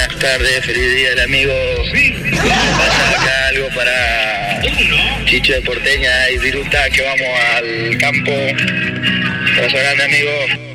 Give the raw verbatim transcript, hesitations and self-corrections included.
buenas tardes, feliz día del amigo. Pasa acá algo para Chicho de Porteña y Viruta, que vamos al campo. Abrazo grande, amigo.